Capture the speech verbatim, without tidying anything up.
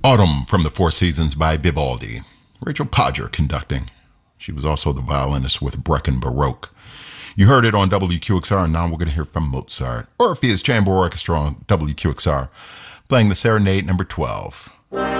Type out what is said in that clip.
Autumn from the Four Seasons by Vivaldi. Rachel Podger conducting. She was also the violinist with Brecken Baroque. You heard it on W Q X R, and now we're going to hear from Mozart. Orpheus Chamber Orchestra on W Q X R, playing the Serenade number twelve.